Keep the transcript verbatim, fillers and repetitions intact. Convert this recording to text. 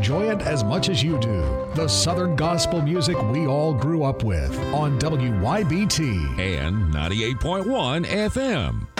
enjoy it as much as you do. The Southern gospel music we all grew up with on W Y B T and ninety-eight point one F M.